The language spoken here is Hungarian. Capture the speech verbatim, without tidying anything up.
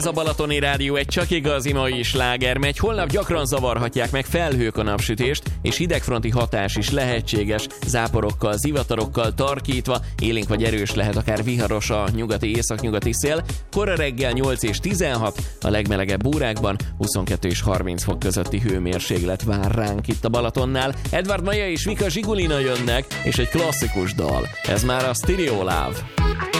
Ez a Balatoni Rádió, egy csak igazi mai sláger megy. Holnap gyakran zavarhatják meg felhők a napsütést, és hidegfronti hatás is lehetséges. Záporokkal, zivatarokkal tarkítva, élénk vagy erős lehet, akár viharos a nyugati északnyugati szél. Kora reggel nyolc és tizenhat, a legmelegebb órákban huszonkettő és harminc fok közötti hőmérséklet vár ránk itt a Balatonnál. Edvard Maja és Vika Zsigulina jönnek, és egy klasszikus dal. Ez már a Stereo Love.